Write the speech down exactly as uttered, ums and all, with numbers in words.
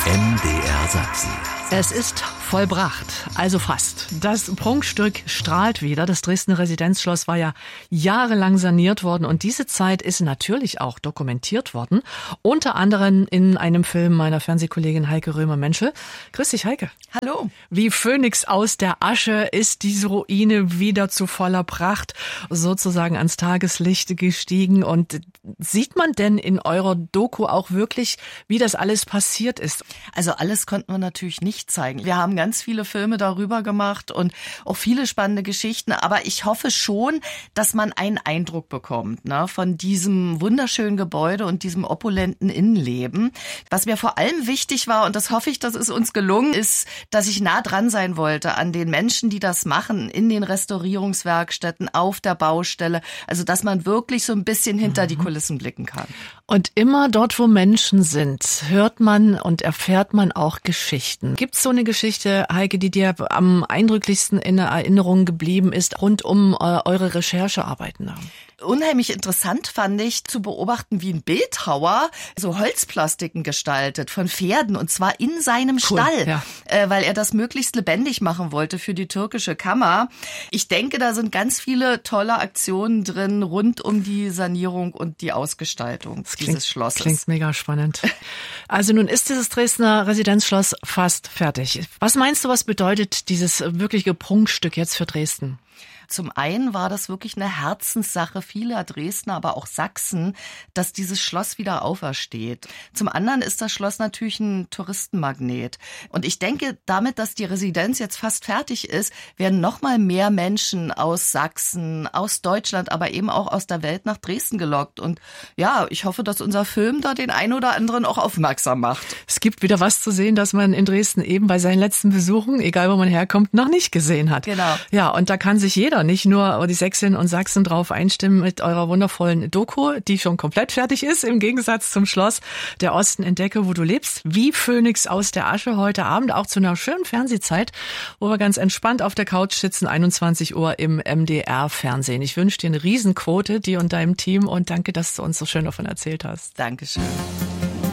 M D R Sachsen. Es ist vollbracht, also fast. Das Prunkstück strahlt wieder. Das Dresdner Residenzschloss war ja jahrelang saniert worden und diese Zeit ist natürlich auch dokumentiert worden. Unter anderem in einem Film meiner Fernsehkollegin Heike Römer-Menschel. Grüß dich, Heike. Hallo. Wie Phönix aus der Asche ist diese Ruine wieder zu voller Pracht sozusagen ans Tageslicht gestiegen. Und sieht man denn in eurer Doku auch wirklich, wie das alles passiert ist? Also alles konnten wir natürlich nicht zeigen. Wir haben ganz viele Filme darüber gemacht und auch viele spannende Geschichten. Aber ich hoffe schon, dass man einen Eindruck bekommt, ne, von diesem wunderschönen Gebäude und diesem opulenten Innenleben. Was mir vor allem wichtig war, und das hoffe ich, dass es uns gelungen ist, dass ich nah dran sein wollte an den Menschen, die das machen, in den Restaurierungswerkstätten, auf der Baustelle. Also, dass man wirklich so ein bisschen hinter mhm. die Kulissen blicken kann. Und immer dort, wo Menschen sind, hört man und erfährt man auch Geschichten. Gibt es so eine Geschichte, Heike, die dir am eindrücklichsten in Erinnerung geblieben ist, rund um äh, eure Recherchearbeiten? Unheimlich interessant fand ich zu beobachten, wie ein Bildhauer so Holzplastiken gestaltet von Pferden und zwar in seinem cool, Stall, ja. äh, weil er das möglichst lebendig machen wollte für die türkische Kammer. Ich denke, da sind ganz viele tolle Aktionen drin rund um die Sanierung und die Ausgestaltung das dieses klingt, Schlosses. Klingt mega spannend. Also nun ist dieses Dresdner Residenzschloss fast fertig. Was meinst du, was bedeutet dieses wirkliche Prunkstück jetzt für Dresden? Zum einen war das wirklich eine Herzenssache vieler Dresdner, aber auch Sachsen, dass dieses Schloss wieder aufersteht. Zum anderen ist das Schloss natürlich ein Touristenmagnet. Und ich denke, damit, dass die Residenz jetzt fast fertig ist, werden noch mal mehr Menschen aus Sachsen, aus Deutschland, aber eben auch aus der Welt nach Dresden gelockt. Und ja, ich hoffe, dass unser Film da den einen oder anderen auch aufmerksam macht. Es gibt wieder was zu sehen, das man in Dresden eben bei seinen letzten Besuchen, egal wo man herkommt, noch nicht gesehen hat. Genau. Ja, und da kann sich jeder, nicht nur die Sächsinnen und Sachsen, drauf einstimmen mit eurer wundervollen Doku, die schon komplett fertig ist, im Gegensatz zum Schloss Der Osten entdecke, wo du lebst, wie Phönix aus der Asche, heute Abend auch zu einer schönen Fernsehzeit, wo wir ganz entspannt auf der Couch sitzen, einundzwanzig Uhr im M D R-Fernsehen. Ich wünsche dir eine Riesenquote, dir und deinem Team, und danke, dass du uns so schön davon erzählt hast. Dankeschön.